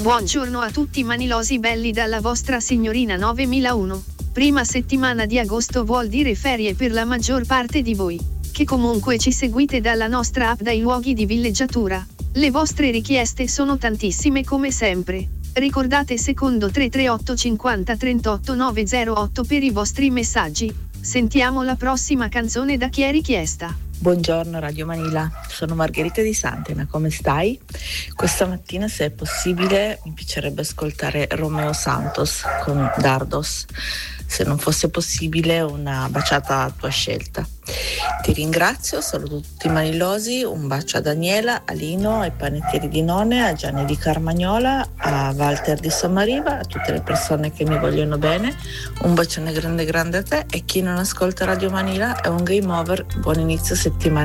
Buongiorno a tutti manilosi belli dalla vostra signorina 9001. Prima settimana di agosto vuol dire ferie per la maggior parte di voi, che comunque ci seguite dalla nostra app dai luoghi di villeggiatura. Le vostre richieste sono tantissime come sempre. Ricordate secondo 338 50 38 908 per i vostri messaggi. Sentiamo la prossima canzone da chi è richiesta. Buongiorno Radio Manila, sono Margherita di Santena, come stai? Questa mattina, se è possibile, mi piacerebbe ascoltare Romeo Santos con Dardos. Se non fosse possibile, una baciata a tua scelta. Ti ringrazio, saluto tutti i manilosi, un bacio a Daniela, a Lino, ai panettieri di None, a Gianni di Carmagnola, a Walter di Sommariva, a tutte le persone che mi vogliono bene. Un bacione grande grande a te, e chi non ascolta Radio Manila è un game over. Buon inizio settimana.